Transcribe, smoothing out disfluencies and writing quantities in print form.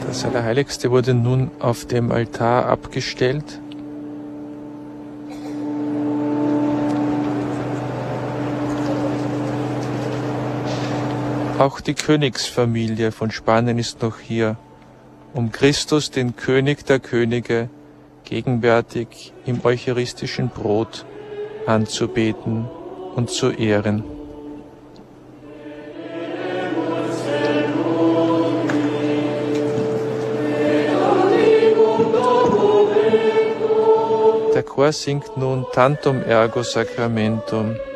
Das Allerheiligste wurde nun auf dem Altar abgestellt. Auch die Königsfamilie von Spanien ist noch hier, um Christus, den König der Könige, gegenwärtig im eucharistischen Brot anzubeten und zu ehren. Der Chor singt nun Tantum ergo Sacramentum.